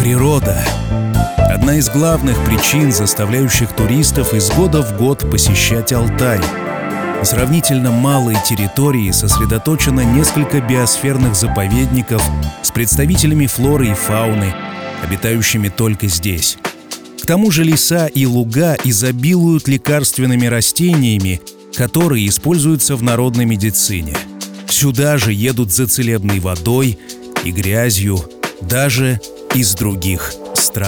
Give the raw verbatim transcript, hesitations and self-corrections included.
Природа — одна из главных причин, заставляющих туристов из года в год посещать Алтай. На сравнительно малой территории сосредоточено несколько биосферных заповедников с представителями флоры и фауны, обитающими только здесь. К тому же леса и луга изобилуют лекарственными растениями, которые используются в народной медицине. Сюда же едут за целебной водой и грязью даже из других